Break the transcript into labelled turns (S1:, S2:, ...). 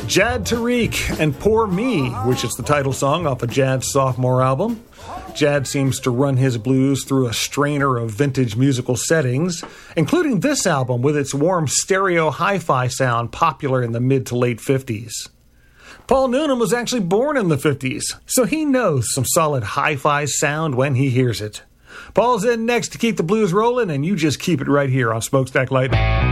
S1: Jad Tariq and Poor Me, which is the title song off of Jad's sophomore album. Jad seems to run his blues through a strainer of vintage musical settings, including this album with its warm stereo hi-fi sound popular in the mid to late 50s. Paul Noonan was actually born in the 50s, so he knows some solid hi-fi sound when he hears it. Paul's in next to keep the blues rolling, and you just keep it right here on Smokestack Lightning.